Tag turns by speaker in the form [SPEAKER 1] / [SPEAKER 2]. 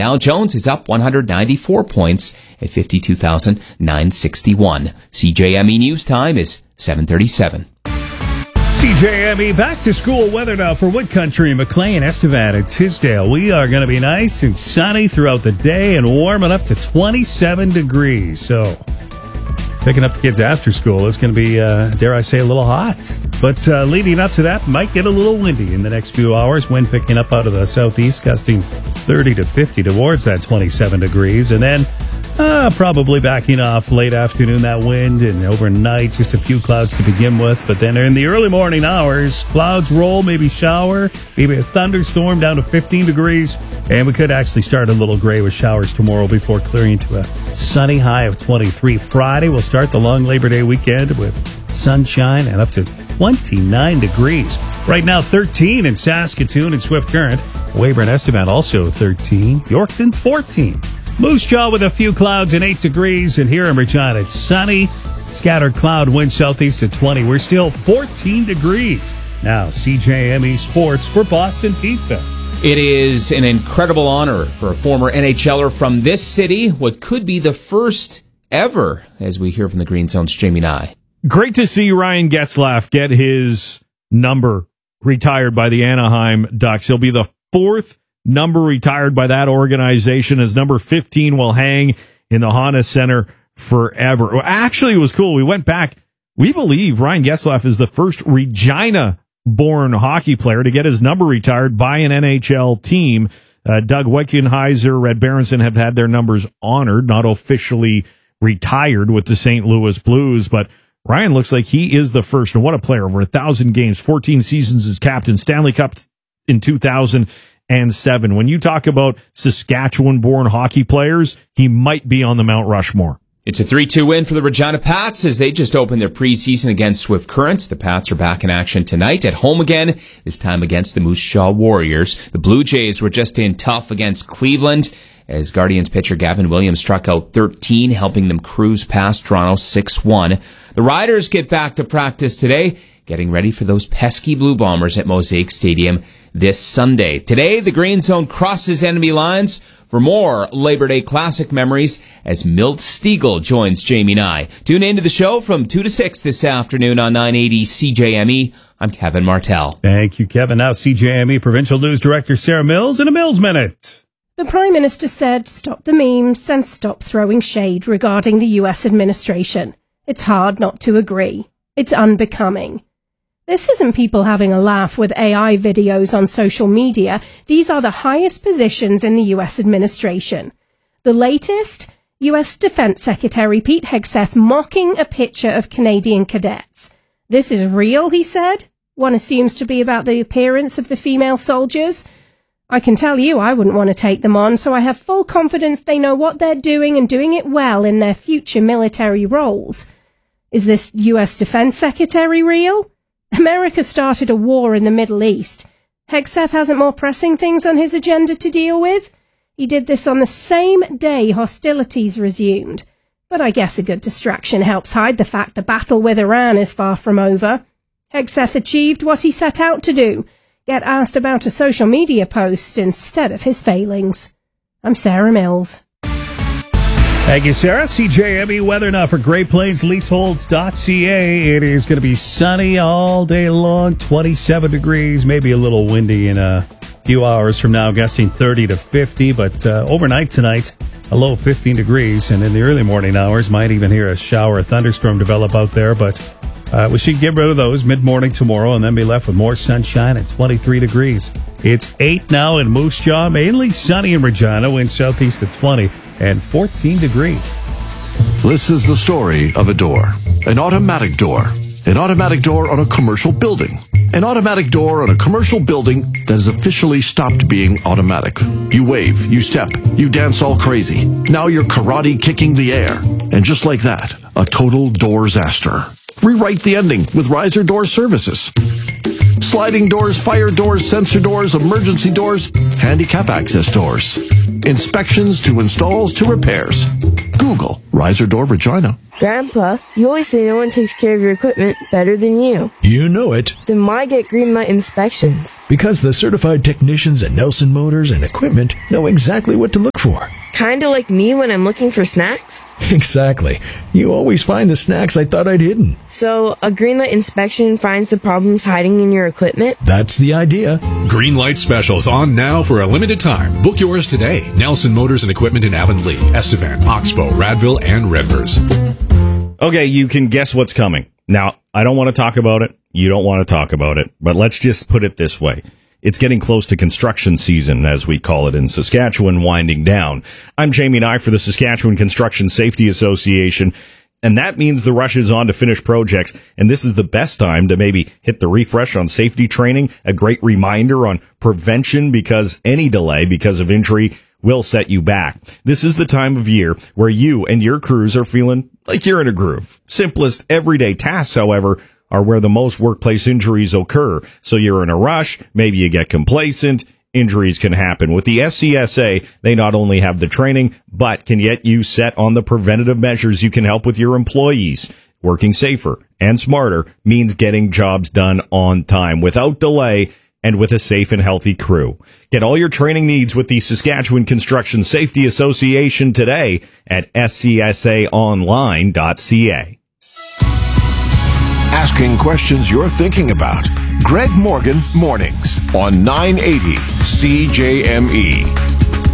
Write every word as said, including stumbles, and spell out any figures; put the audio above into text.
[SPEAKER 1] Dow Jones is up one hundred ninety-four points at fifty-two thousand nine hundred sixty-one. C J M E News Time is seven thirty-seven.
[SPEAKER 2] C J M E back to school weather now for Wood Country, McLean, Estevan, and Tisdale. We are going to be nice and sunny throughout the day and warming up to twenty-seven degrees. So picking up the kids after school is going to be, uh, dare I say, a little hot. But uh, leading up to that, might get a little windy in the next few hours. Wind picking up out of the southeast, gusting thirty to fifty towards that twenty-seven degrees. And then uh, probably backing off late afternoon, that wind, and overnight, just a few clouds to begin with. But then in the early morning hours, clouds roll, maybe shower, maybe a thunderstorm down to fifteen degrees. And we could actually start a little gray with showers tomorrow before clearing to a sunny high of twenty-three. Friday, we'll start the long Labor Day weekend with sunshine and up to twenty-nine degrees. Right now, thirteen in Saskatoon and Swift Current. Weyburn Estevan also thirteen. Yorkton, fourteen. Moose Jaw with a few clouds and eight degrees. And here in Regina, it's sunny. Scattered cloud, wind southeast at twenty. We're still fourteen degrees. Now, C J M E Sports for Boston Pizza.
[SPEAKER 1] It is an incredible honor for a former N H L er from this city, what could be the first ever, as we hear from the Green Zone's Jamie Nye.
[SPEAKER 3] Great to see Ryan Getzlaf get his number retired by the Anaheim Ducks. He'll be the fourth number retired by that organization, as number fifteen will hang in the Honda Center forever. Well, actually, it was cool. We went back. We believe Ryan Getzlaf is the first Regina-born hockey player to get his number retired by an N H L team. Uh, Doug Wickenheiser, Red Berenson have had their numbers honored, not officially retired with the Saint Louis Blues, but Ryan looks like he is the first. And what a player. Over a thousand games, fourteen seasons as captain, Stanley Cup in two thousand seven. When you talk about Saskatchewan-born hockey players, he might be on the Mount Rushmore.
[SPEAKER 1] It's a three two win for the Regina Pats as they just opened their preseason against Swift Current. The Pats are back in action tonight at home again, this time against the Moose Jaw Warriors. The Blue Jays were just in tough against Cleveland as Guardians pitcher Gavin Williams struck out thirteen, helping them cruise past Toronto six one. The Riders get back to practice today, getting ready for those pesky Blue Bombers at Mosaic Stadium this Sunday. Today, the Green Zone crosses enemy lines for more Labor Day Classic memories as Milt Stiegel joins Jamie Nye. Tune into the show from two to six this afternoon on nine eighty C J M E. I'm Kevin Martell.
[SPEAKER 2] Thank you, Kevin. Now C J M E Provincial News Director Sarah Mills in a Mills Minute.
[SPEAKER 4] The Prime Minister said, stop the memes and stop throwing shade regarding the U S administration. It's hard not to agree. It's unbecoming. This isn't people having a laugh with A I videos on social media. These are the highest positions in the U S administration. The latest, U S Defense Secretary Pete Hegseth mocking a picture of Canadian cadets. This is real, he said. One assumes to be about the appearance of the female soldiers. I can tell you I wouldn't want to take them on, so I have full confidence they know what they're doing and doing it well in their future military roles. Is this U S Defense Secretary real? America started a war in the Middle East. Hegseth hasn't more pressing things on his agenda to deal with? He did this on the same day hostilities resumed. But I guess a good distraction helps hide the fact the battle with Iran is far from over. Hegseth achieved what he set out to do, get asked about a social media post instead of his failings. I'm Sarah Mills.
[SPEAKER 2] Thank you, Sarah. C J M E weather now for Great Plains Leaseholds dot C A. It is going to be sunny all day long, twenty-seven degrees, maybe a little windy in a few hours from now, gusting thirty to fifty. But uh, overnight tonight, a low of fifteen degrees. And in the early morning hours, might even hear a shower, a thunderstorm develop out there. But uh, we should get rid of those mid-morning tomorrow and then be left with more sunshine at twenty-three degrees. It's eight now in Moose Jaw, mainly sunny in Regina, wind southeast at twenty. And fourteen degrees.
[SPEAKER 5] This is the story of a door. An automatic door. An automatic door on a commercial building. An automatic door on a commercial building that has officially stopped being automatic. You wave, you step, you dance all crazy. Now you're karate kicking the air. And just like that, a total door-zaster. Rewrite the ending with Riser Door Services. Sliding doors, fire doors, sensor doors, emergency doors, handicap access doors. Inspections to installs to repairs. Google Riser Door Regina.
[SPEAKER 6] Grandpa, you always say no one takes care of your equipment better than you.
[SPEAKER 7] You know it.
[SPEAKER 6] Then why get Greenlight inspections?
[SPEAKER 7] Because the certified technicians at Nelson Motors and Equipment know exactly what to look for.
[SPEAKER 6] Kinda like me when I'm looking for snacks?
[SPEAKER 7] Exactly. You always find the snacks I thought I'd hidden.
[SPEAKER 6] So, a Greenlight inspection finds the problems hiding in your equipment?
[SPEAKER 7] That's the idea.
[SPEAKER 8] Greenlight specials on now for a limited time. Book yours today. Nelson Motors and Equipment in Avonlea, Estevan, Oxbow, Radville, and Redvers.
[SPEAKER 3] Okay, you can guess what's coming. Now, I don't want to talk about it. You don't want to talk about it. But let's just put it this way. It's getting close to construction season, as we call it in Saskatchewan, winding down. I'm Jamie Nye for the Saskatchewan Construction Safety Association, and that means the rush is on to finish projects, and this is the best time to maybe hit the refresh on safety training, a great reminder on prevention, because any delay because of injury will set you back. This is the time of year where you and your crews are feeling like you're in a groove. Simplest everyday tasks, however, are where the most workplace injuries occur. So you're in a rush, maybe you get complacent, injuries can happen. With the S C S A, they not only have the training, but can get you set on the preventative measures you can help with your employees. Working safer and smarter means getting jobs done on time, without delay, and with a safe and healthy crew. Get all your training needs with the Saskatchewan Construction Safety Association today at s c s a online dot c a.
[SPEAKER 5] Asking questions you're thinking about. Greg Morgan Mornings on nine eighty C J M E.